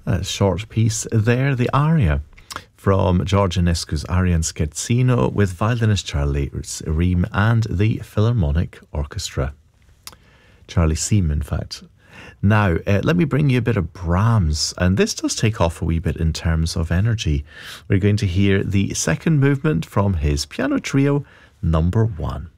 A short piece there, the aria from George Enescu's Arian Scherzino with violinist Charlie Ream and the Philharmonic Orchestra. Charlie Seam, in fact. Now, let me bring you a bit of Brahms, and this does take off a wee bit in terms of energy. We're going to hear the second movement from his Piano Trio number 1.